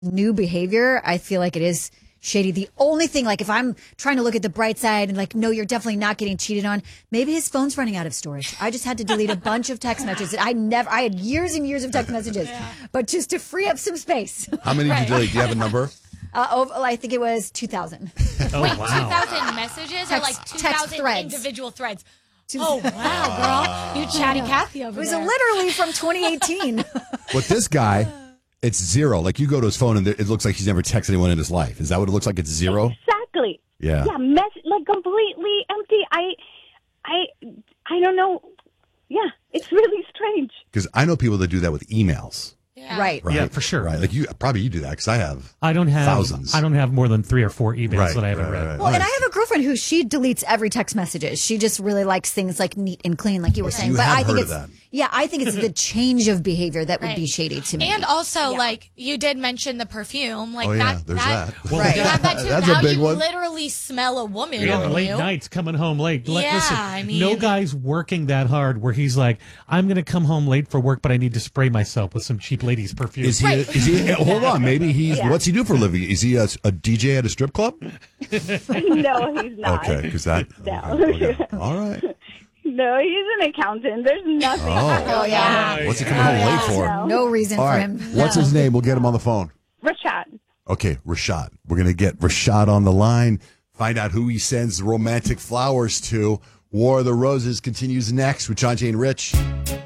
new behavior, I feel like it is shady. The only thing, like if I'm trying to look at the bright side and like, no, you're definitely not getting cheated on. Maybe his phone's running out of storage. I just had to delete a bunch of text messages. I had years and years of text messages, but just to free up some space. How many did you delete? Do you have a number? I think it was 2,000. Oh, Wait, wow. 2,000 messages or like Text 2,000 threads. individual threads? Oh, wow, girl. You chatty Cathy over It was there. literally from 2018. But this guy, it's zero. Like you go to his phone and it looks like he's never texted anyone in his life. Is that what it looks like? It's zero? Exactly. Yeah. Yeah, like completely empty. I don't know. Yeah, it's really strange. Because I know people that do that with emails. Yeah. Right. Right? Yeah, for sure. Right. Like you do that because I have. I don't have thousands. I don't have more than 3 or 4 emails that I haven't read. Well, and I have a girlfriend who she deletes every text messages. She just really likes things like neat and clean, like you were saying. you But have I think heard it's of that. Yeah, I think it's the change of behavior that would be shady to me. And also, like, you did mention the perfume. Like, Oh, yeah, there's that. Right. You have that too. That's now a big you one. literally smell a woman Yeah, on late you. nights coming home late. Yeah, Listen, I mean- no guy's working that hard where he's like, I'm going to come home late for work, but I need to spray myself with some cheap ladies' perfume. Is he hold on, maybe what's he do for a living? Is he a DJ at a strip club? No, he's not. Okay, because that. No. Okay. All right. No, he's an accountant. There's nothing. Oh, yeah. What's he coming home late for? No reason All for right. him. What's his name? We'll get him on the phone. Rashad. Okay, Rashad. We're going to get Rashad on the line, find out who he sends romantic flowers to. War of the Roses continues next with John, Jay, and Rich.